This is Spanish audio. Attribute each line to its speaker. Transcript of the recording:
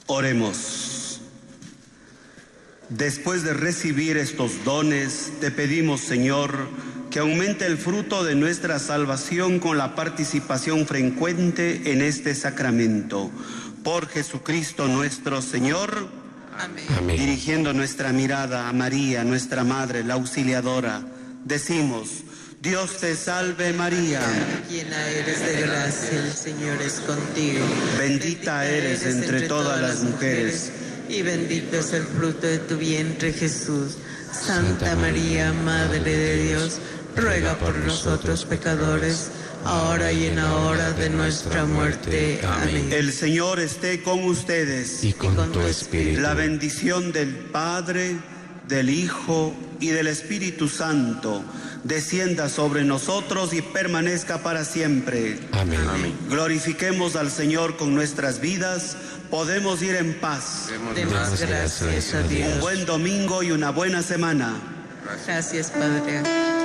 Speaker 1: Oremos. Después de recibir estos dones, te pedimos, Señor, que aumente el fruto de nuestra salvación con la participación frecuente en este sacramento. Por Jesucristo nuestro Señor.
Speaker 2: Amén.
Speaker 3: Amén.
Speaker 1: Dirigiendo nuestra mirada a María, nuestra Madre, la Auxiliadora, decimos: Dios te salve María,
Speaker 2: Llena eres de gracia, el Señor es contigo.
Speaker 1: bendita eres entre todas las mujeres,
Speaker 2: y bendito es el fruto de tu vientre, Jesús. Santa María, Madre de Dios, ruega por nosotros pecadores, ahora y en la hora de nuestra muerte. Amén.
Speaker 1: el Señor esté con ustedes.
Speaker 3: Y con tu espíritu.
Speaker 1: La bendición del Padre, del Hijo y del Espíritu Santo descienda sobre nosotros y permanezca para siempre.
Speaker 3: Amén.
Speaker 1: Glorifiquemos al Señor con nuestras vidas. Podemos ir en paz.
Speaker 2: Demos gracias a Dios.
Speaker 1: Un buen domingo y una buena semana.
Speaker 2: Gracias, Padre.